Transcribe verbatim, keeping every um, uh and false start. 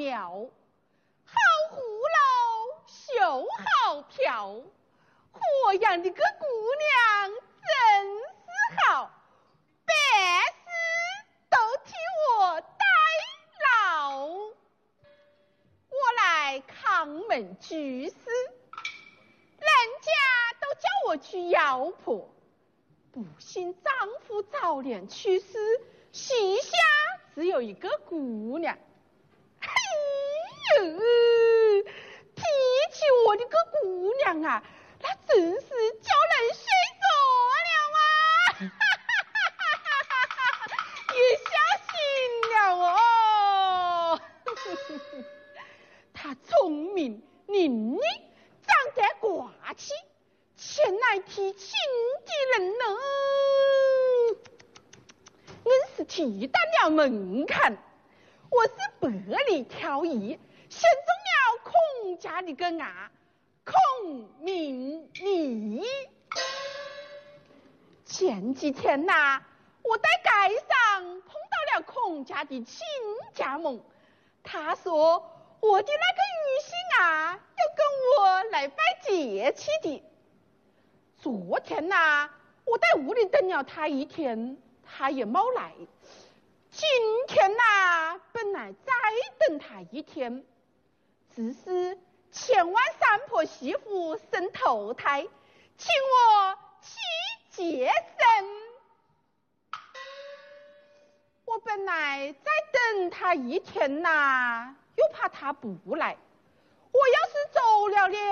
苗，好葫芦绣好条，活养的个姑娘真是好，百事都替我代劳。我来康门居士，人家都叫我去妖婆，不幸丈夫早年去世，膝下只有一个姑娘。哎呦，提起我的个姑娘啊，那真是叫人睡着了啊！也吓醒了哦。她聪明伶俐，长得寡气，前来提亲的人呢，硬是提到了门槛。我是百里挑一，选中了孔家的个伢，孔明礼。前几天呐、啊，我在街上碰到了孔家的亲家们，他说我的那个女婿啊，要跟我来拜节气的。昨天呐、啊，我在屋里等了他一天，他也没来。今天呐、啊，本来再等他一天，只是千万三婆媳妇生头胎，请我去接生。我本来再等他一天呐、啊，又怕他不来，我要是走了呢